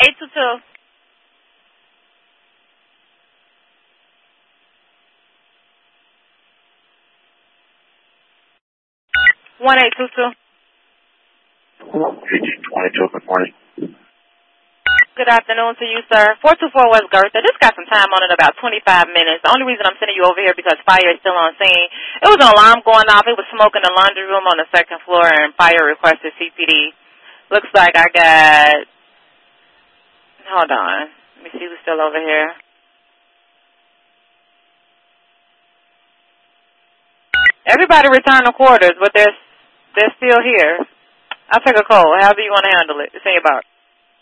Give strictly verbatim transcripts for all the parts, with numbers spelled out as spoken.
eight two two. one eight two two. eighteen twenty-two, good morning. Good afternoon to you, sir. four two four West Gertha. This got some time on it, about twenty-five minutes. The only reason I'm sending you over here because fire is still on scene. It was an alarm going off. It was smoke in the laundry room on the second floor, and fire requested C P D. Looks like I got... Hold on. Let me see who's still over here. Everybody returned to quarters, but they're, they're still here. I'll take a call. However you want to handle it. Say about it.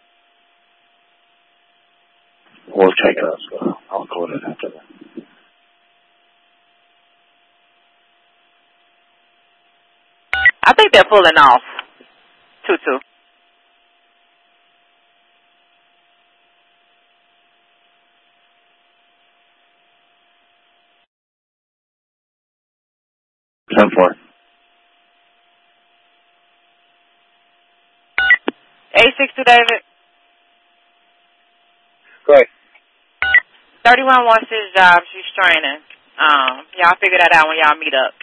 We'll take it. So I'll call it after that. I think they're pulling off. two two. ten four. eight six two, David. Great. thirty-one wants his job. She's training. Um, y'all figure that out when y'all meet up.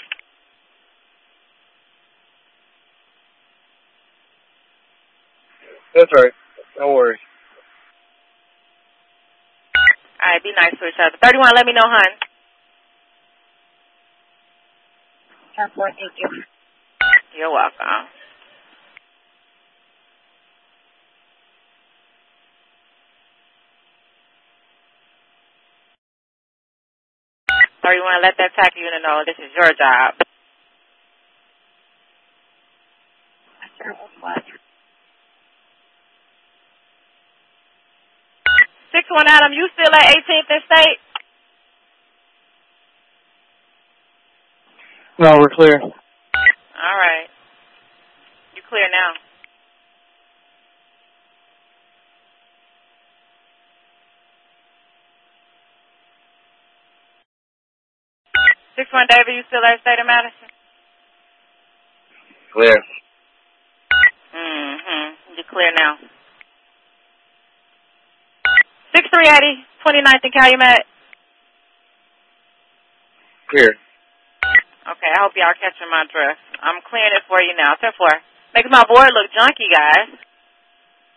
That's right. No worries. All right, be nice to each other. thirty-one, let me know, hon. ten four, thank you. You're welcome. thirty-one, let that tack unit know this is your job. six one, Adam, you still at eighteenth and State? No, we're clear. All right. You clear now. six one, David, you still at State of Madison? Clear. Mm-hmm. You clear now. six three eighty, twenty-ninth and Calumet. Clear. Okay, I hope y'all catching my drift. I'm clearing it for you now. ten four. Makes my board look junky, guys.